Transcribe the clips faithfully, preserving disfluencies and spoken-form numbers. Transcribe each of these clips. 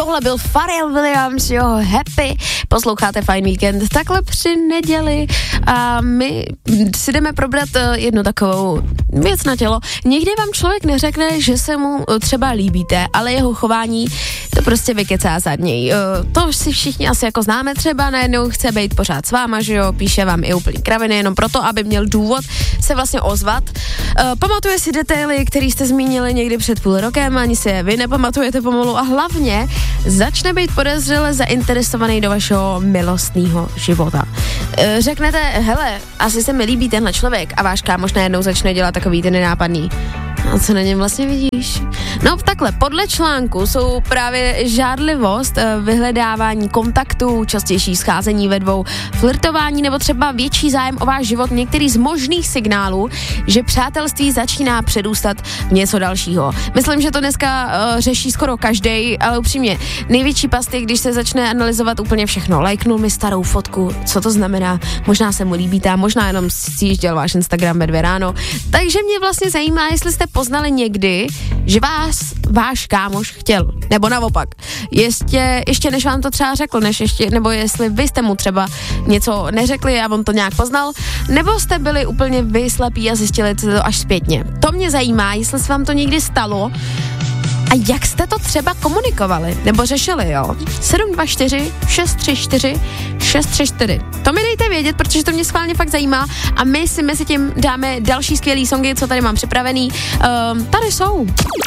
Tohle byl Pharrell Williams, jo, Happy. Posloucháte Fajn víkend takhle při neděli a my si jdeme probrat jednu takovou věc na tělo. Někdy vám člověk neřekne, že se mu třeba líbíte, ale jeho chování to prostě vykecá za něj. To si všichni asi jako známe, třeba najednou chce být pořád s váma, že jo, píše vám i úplný kraviny, jenom proto, aby měl důvod se vlastně ozvat. Pamatuje si detaily, které jste zmínili někdy před půl rokem, ani si je vy nepamatujete pomalu a hlavně začne být podezřele zainteresovaný do vašeho milostného života. Řeknete, hele, asi se mi líbí tenhle člověk a váš kámoš najednou začne dělat takový ten nenápadný. A co na něm vlastně vidíš? No takhle, podle článku jsou právě žádlivost, vyhledávání kontaktů, častější scházení ve dvou, flirtování nebo třeba větší zájem o váš život některý z možných signálů, že přátelství začíná předůstat v něco dalšího. Myslím, že to dneska uh, řeší skoro každej, ale upřímně, největší pasty, když se začne analyzovat úplně všechno. Lajknul mi starou fotku, co to znamená? Možná se mu líbíte, možná jenom sjížděl váš Instagram ve dvě ráno. Takže mě vlastně zajímá, jestli jste poznali někdy, že vás váš kámoš chtěl, nebo naopak. Ještě, ještě než vám to třeba řekl, než ještě, nebo jestli vy jste mu třeba něco neřekli a on to nějak poznal, nebo jste byli úplně vy slepí a zjistili to až zpětně. To mě zajímá, jestli se vám to někdy stalo a jak jste to třeba komunikovali, nebo řešili, jo. sedm dva čtyři šest tři čtyři šest tři čtyři. To mi dejte vědět, protože to mě schválně fakt zajímá a my si mezi tím dáme další skvělý songy, co tady mám připravený. Um, tady jsou.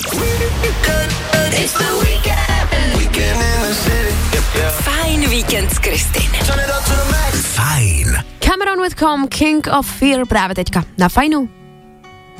Fajn víkend s Kristýn. Fajn. Cameron with Com, King of Fear právě teďka na Fajnu.